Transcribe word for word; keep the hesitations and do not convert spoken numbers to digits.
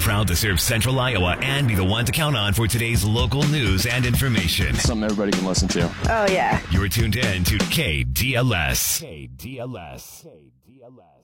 Proud to serve Central Iowa and be the one to count on for today's local news and information. Something everybody can listen to. Oh, yeah. You're tuned in to K D L S. K D L S. K D L S.